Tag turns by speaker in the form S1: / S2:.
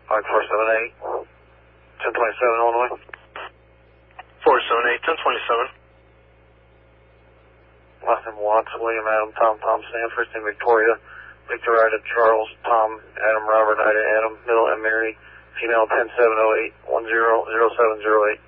S1: Line 478, 1027 Illinois.
S2: 478, 1027.
S1: Last name Watts, William, Adam, Tom, Sam. First name Victoria, Victor, Ida, Charles, Tom, Adam, Robert, Ida, Adam. Middle M, Mary. Female 10708 100708.